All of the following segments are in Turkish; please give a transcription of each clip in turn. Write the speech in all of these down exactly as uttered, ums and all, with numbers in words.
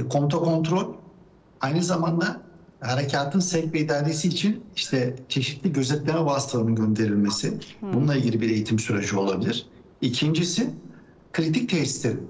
komuta kontrol, aynı zamanda harekatın sevk ve idaresi için işte çeşitli gözetleme vasıtalarının gönderilmesi. Hmm. Bununla ilgili bir eğitim süreci olabilir. İkincisi kritik tesislerin.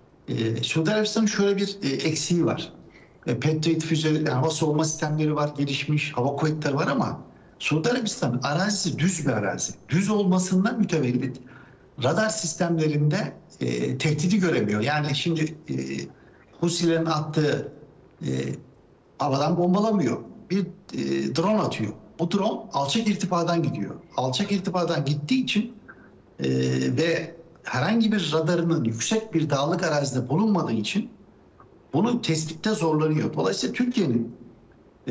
Ee, Suudi Arabistan'ın şöyle bir e, eksiği var. E, Patriot füze, yani hava savunma sistemleri var, gelişmiş hava kuvvetleri var ama Suudi Arabistan arazisi düz bir arazi. Düz olmasından mütevellit radar sistemlerinde e, tehdidi göremiyor. Yani şimdi e, Husilerin attığı e, havadan bombalamıyor. Bir e, drone atıyor. Bu drone alçak irtifadan gidiyor. Alçak irtifadan gittiği için e, ve herhangi bir radarının yüksek bir dağlık arazide bulunmadığı için bunu tespitte zorlanıyor. Dolayısıyla Türkiye'nin e,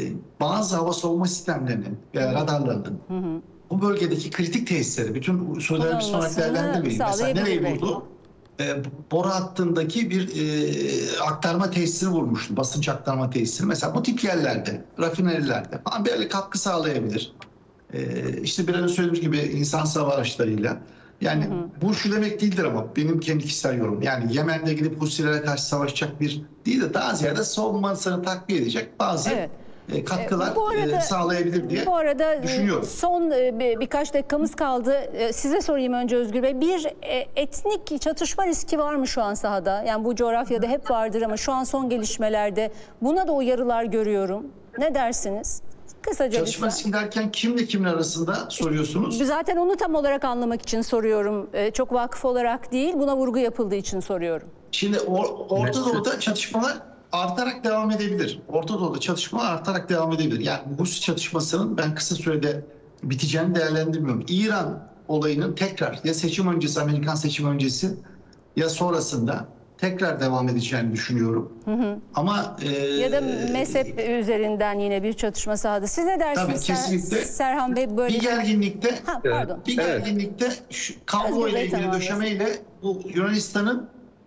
bazı hava savunma sistemlerinin veya radarlarının hı hı. bu bölgedeki kritik tesisleri, bütün Suudi Arabistan olarak değerlendirmeyin. Mesela nereye vurdu? E, boru hattındaki bir e, aktarma tesisini vurmuştu. Basınç aktarma tesisini. Mesela bu tip yerlerde, rafinerilerde falan böyle katkı sağlayabilir. E, işte biraz önce söylediğim gibi insan hava araçlarıyla. Yani hı hı. bu şu demek değildir ama benim kendi kişisel yorumum. Yani Yemen'de gidip Husilere karşı savaşacak bir değil de daha ziyade savunmasını takviye edecek bazı evet. katkılar bu arada, sağlayabilir diye bu arada düşünüyorum. Son bir, birkaç dakikamız kaldı. Size sorayım önce Özgür Bey. Bir etnik çatışma riski var mı şu an sahada? Yani bu coğrafyada hep vardır ama şu an son gelişmelerde buna da uyarılar görüyorum. Ne dersiniz? Kısaca Çalışma lütfen. riski derken kimle kimin arasında soruyorsunuz? Zaten onu tam olarak anlamak için soruyorum. Çok vakıf olarak değil, buna vurgu yapıldığı için soruyorum. Şimdi or Orta Doğu'da çatışmalar artarak devam edebilir. Orta Doğu'da çatışmalar artarak devam edebilir. Yani bu çatışmasının ben kısa sürede biteceğini değerlendirmiyorum. İran olayının tekrar ya seçim öncesi, Amerikan seçim öncesi ya sonrasında tekrar devam edeceğini düşünüyorum. Hı hı. Ama e, ya da mezhep üzerinden yine bir çatışma sahada. Siz ne dersiniz? Tabii kesinlikle. Serhan Bey böyle bir gerginlikte ha, pardon. bir gerginlikte kablo ile ilgili döşemeyle bu Yunanistan'ın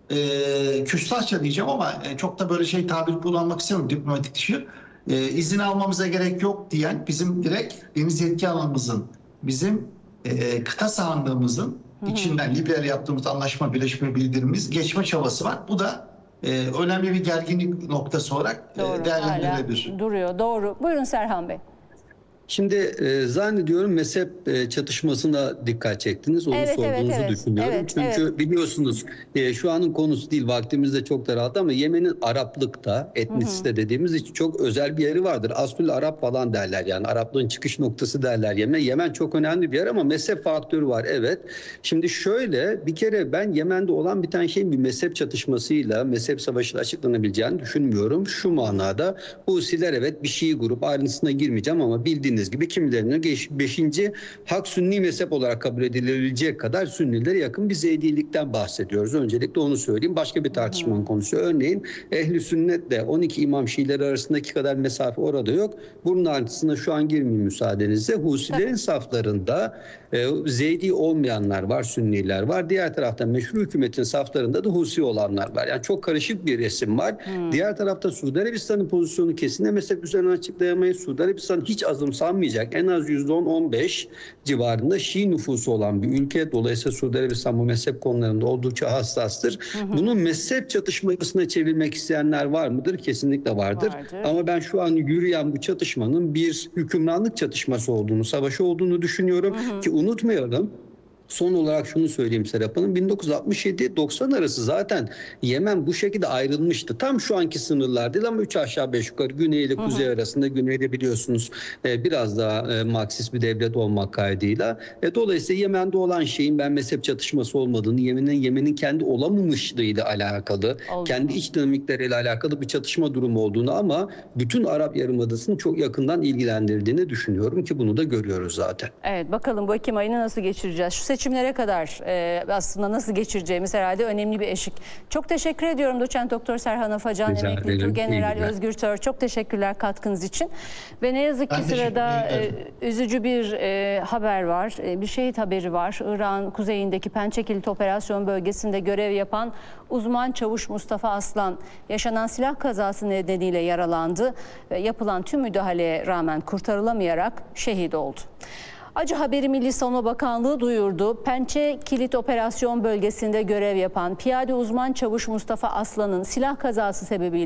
e, küstahça diyeceğim ama e, çok da böyle şey tabir kullanmak istemiyorum diplomatik dışı. E, izin almamıza gerek yok diyen bizim direkt deniz yetki alanımızın, bizim e, kıta sahanlığımızın Hı -hı. içinden Libya ile yaptığımız anlaşma, birleşme bildirimiz geçme çabası var. Bu da e, önemli bir gerginlik noktası olarak doğru, e, değerlendirilebilir. Duruyor, doğru. Buyurun Serhan Bey. Şimdi e, zannediyorum mezhep e, çatışmasına dikkat çektiniz. Onu evet, sorduğunuzu evet, evet. düşünüyorum. Evet, Çünkü evet. biliyorsunuz e, şu anın konusu değil, vaktimiz de çok daraldı ama Yemen'in Araplıkta, etnisite dediğimiz için çok özel bir yeri vardır. Asıl Arap falan derler, yani Araplığın çıkış noktası derler Yemen. Yemen çok önemli bir yer ama mezhep faktörü var, evet. Şimdi şöyle, bir kere ben Yemen'de olan bir tane şeyin bir mezhep çatışmasıyla, mezhep savaşıyla açıklanabileceğini düşünmüyorum. Şu manada Husiler evet bir Şii grup, ayrıntısına girmeyeceğim ama bildiğiniz gibi kimilerinin beşinci hak Sünni mezhep olarak kabul edilebilecek kadar Sünnilere yakın bir Zeydilikten bahsediyoruz. Öncelikle onu söyleyeyim. Başka bir tartışmanın konusu. Örneğin Ehl-i Sünnet'le on iki İmam Şiileri arasındaki kadar mesafe orada yok. Bunun ayrıntısına şu an girmeyeyim müsaadenizle. Husilerin saflarında e, Zeydi olmayanlar var, Sünniler var. Diğer tarafta meşru hükümetin saflarında da Husi olanlar var. Yani çok karışık bir resim var. Hmm. Diğer tarafta Suudi Arabistan'ın pozisyonu kesinlikle mezhep üzerine açıklayamayız. Suudi Arabistan hiç azımsanmayacak. En az yüzde on on beş civarında Şii nüfusu olan bir ülke. Dolayısıyla Suudi Arabistan bu mezhep konularında oldukça hassastır. Hı hı. Bunu mezhep çatışmasına çevirmek isteyenler var mıdır? Kesinlikle vardır. vardır. Ama ben şu an yürüyen bu çatışmanın bir hükümranlık çatışması olduğunu, savaşı olduğunu düşünüyorum. Hı hı. Ki unutmayalım. Son olarak şunu söyleyeyim Serap Hanım, bin dokuz yüz altmış yedi doksan arası zaten Yemen bu şekilde ayrılmıştı. Tam şu anki sınırlar değil ama üç aşağı beş yukarı güney ile kuzey arasında, güneyde biliyorsunuz biraz daha Marksist bir devlet olmak kaydıyla. Dolayısıyla Yemen'de olan şeyin ben mezhep çatışması olmadığını, Yemen'in Yemen'in kendi olamamışlığıyla alakalı, Oldu. kendi iç dinamikleriyle alakalı bir çatışma durumu olduğunu ama bütün Arap Yarımadası'nı çok yakından ilgilendirdiğini düşünüyorum ki bunu da görüyoruz zaten. Evet, bakalım bu Ekim ayını nasıl geçireceğiz? Şu seçimlere kadar e, aslında nasıl geçireceğimiz herhalde önemli bir eşik. Çok teşekkür ediyorum Doçent Doktor Serhan Afacan, Emekli Tuğgeneral Özgür Tör. Çok teşekkürler katkınız için. Ve ne yazık ki ben sırada e, üzücü bir e, haber var. E, bir şehit haberi var. İran kuzeyindeki Pençekilit Operasyon Bölgesi'nde görev yapan uzman çavuş Mustafa Aslan yaşanan silah kazası nedeniyle yaralandı ve yapılan tüm müdahaleye rağmen kurtarılamayarak şehit oldu. Acı haberi Milli Savunma Bakanlığı duyurdu. Pençekilit Operasyon Bölgesi'nde görev yapan piyade uzman çavuş Mustafa Aslan'ın silah kazası sebebiyle